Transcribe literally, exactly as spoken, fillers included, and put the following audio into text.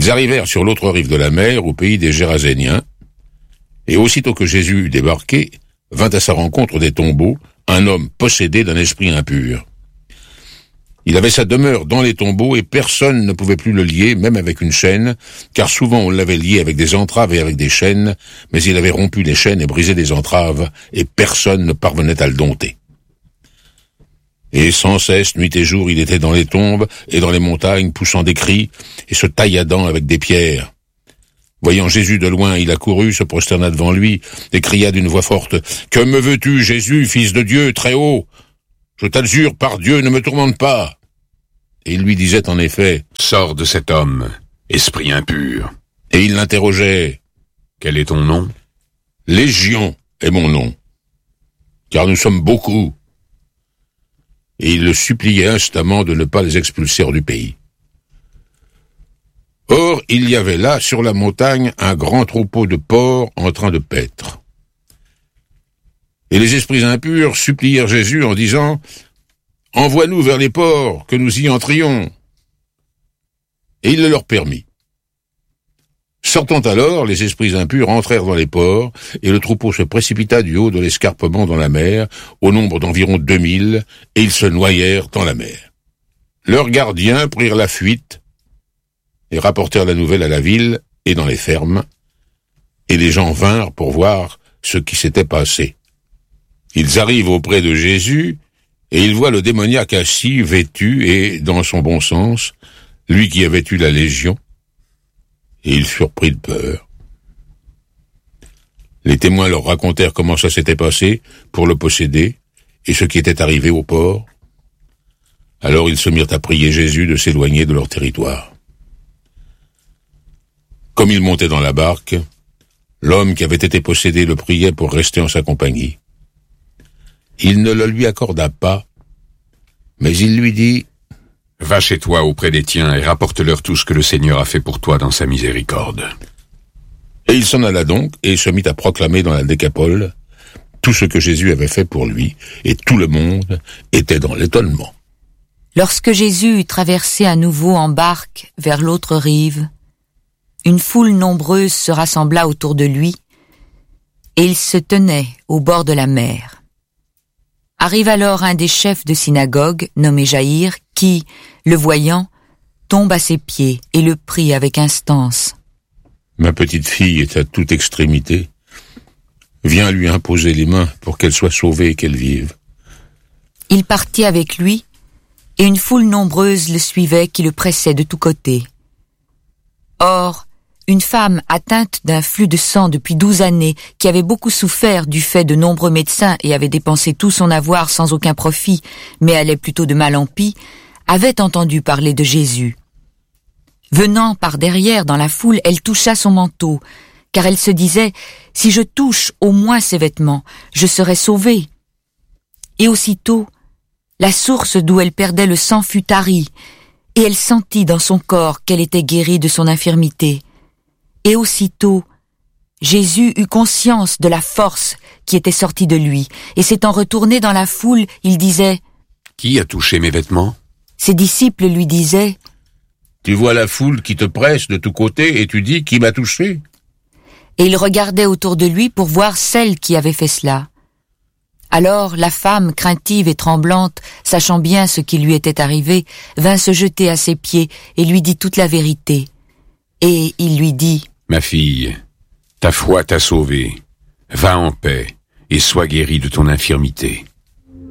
Ils arrivèrent sur l'autre rive de la mer, au pays des Géraséniens, et aussitôt que Jésus eut débarqué, vint à sa rencontre des tombeaux un homme possédé d'un esprit impur. Il avait sa demeure dans les tombeaux et personne ne pouvait plus le lier, même avec une chaîne, car souvent on l'avait lié avec des entraves et avec des chaînes, mais il avait rompu les chaînes et brisé des entraves, et personne ne parvenait à le dompter. Et sans cesse, nuit et jour, il était dans les tombes et dans les montagnes, poussant des cris et se tailladant avec des pierres. Voyant Jésus de loin, il accourut, se prosterna devant lui et cria d'une voix forte « Que me veux-tu, Jésus, fils de Dieu, très haut ? Je t'adjure par Dieu, ne me tourmente pas !» Et il lui disait en effet « Sors de cet homme, esprit impur. » Et il l'interrogeait « Quel est ton nom ?»« Légion est mon nom, car nous sommes beaucoup. » Et il le suppliait instamment de ne pas les expulser hors du pays. Or, il y avait là, sur la montagne, un grand troupeau de porcs en train de paître. Et les esprits impurs supplièrent Jésus en disant « Envoie-nous vers les porcs, que nous y entrions. » Et il le leur permit. Sortant alors, les esprits impurs entrèrent dans les porcs, et le troupeau se précipita du haut de l'escarpement dans la mer, au nombre d'environ deux mille, et ils se noyèrent dans la mer. Leurs gardiens prirent la fuite, et rapportèrent la nouvelle à la ville et dans les fermes, et les gens vinrent pour voir ce qui s'était passé. Ils arrivent auprès de Jésus, et ils voient le démoniaque assis, vêtu, et, dans son bon sens, lui qui avait eu la légion, et ils furent pris de peur. Les témoins leur racontèrent comment ça s'était passé pour le posséder, et ce qui était arrivé au porc. Alors ils se mirent à prier Jésus de s'éloigner de leur territoire. Comme il montait dans la barque, l'homme qui avait été possédé le priait pour rester en sa compagnie. Il ne le lui accorda pas, mais il lui dit « Va chez toi auprès des tiens et rapporte-leur tout ce que le Seigneur a fait pour toi dans sa miséricorde. » Et il s'en alla donc et se mit à proclamer dans la Décapole tout ce que Jésus avait fait pour lui, et tout le monde était dans l'étonnement. Lorsque Jésus eut traversé à nouveau en barque vers l'autre rive, une foule nombreuse se rassembla autour de lui, et il se tenait au bord de la mer. Arrive alors un des chefs de synagogue, nommé Jaïr, qui, le voyant, tombe à ses pieds et le prie avec instance. « Ma petite fille est à toute extrémité. Viens lui imposer les mains pour qu'elle soit sauvée et qu'elle vive. » Il partit avec lui, et une foule nombreuse le suivait qui le pressait de tous côtés. Or, une femme atteinte d'un flux de sang depuis douze années, qui avait beaucoup souffert du fait de nombreux médecins et avait dépensé tout son avoir sans aucun profit, mais allait plutôt de mal en pis, avait entendu parler de Jésus. Venant par derrière dans la foule, elle toucha son manteau, car elle se disait « Si je touche au moins ses vêtements, je serai sauvée. » Et aussitôt, la source d'où elle perdait le sang fut tarie, et elle sentit dans son corps qu'elle était guérie de son infirmité. Et aussitôt, Jésus eut conscience de la force qui était sortie de lui, et s'étant retourné dans la foule, il disait « Qui a touché mes vêtements ?» Ses disciples lui disaient « Tu vois la foule qui te presse de tous côtés, et tu dis « Qui m'a touché ?» Et il regardait autour de lui pour voir celle qui avait fait cela. Alors la femme, craintive et tremblante, sachant bien ce qui lui était arrivé, vint se jeter à ses pieds et lui dit toute la vérité. Et il lui dit « Ma fille, ta foi t'a sauvée. Va en paix et sois guérie de ton infirmité. »